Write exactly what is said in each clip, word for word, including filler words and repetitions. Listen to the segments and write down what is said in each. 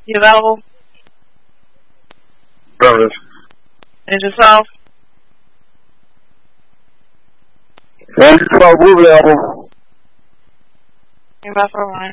You available? Affirmative. Engine twelve? Engine twelve, move available. You're about for one.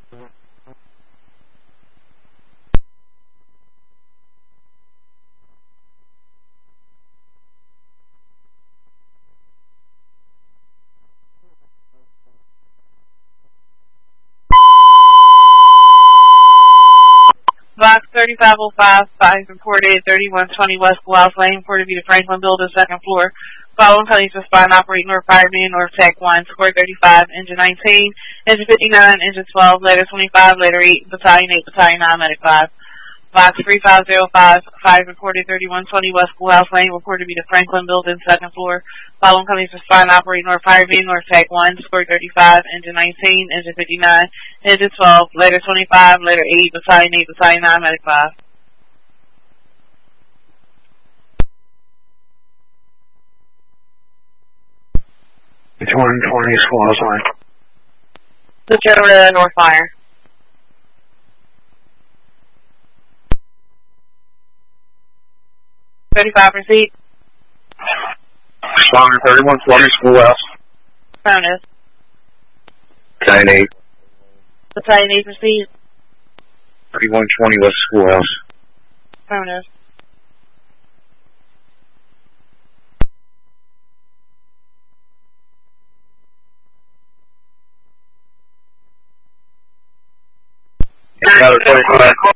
Box thirty-five oh five, five reported thirty-one twenty West Schoolhouse Lane, Porter View, Franklin Building, second floor. Following police respond, operate North Fireman, North Tech one, score thirty-five, engine nineteen, engine fifty-nine, engine twelve, letter twenty-five, letter eight, battalion eight, battalion nine, medic five. Box three five oh five, five reported thirty-one twenty West Schoolhouse Lane, reported to be the Franklin Building, second floor. Following police respond, operate North Fireman, North Tech one, score thirty-five, engine nineteen, engine fifty-nine, engine twelve, letter twenty-five, letter eight, battalion eight, battalion nine, medic five. one twenty Schoolhouse Lane. Lieutenant North Fire. thirty-five proceed. Responder thirty-one twenty Schoolhouse. Affirmative. Battalion eight. Battalion eight proceed. thirty-one twenty West Schoolhouse. Affirmative. Another twenty-five.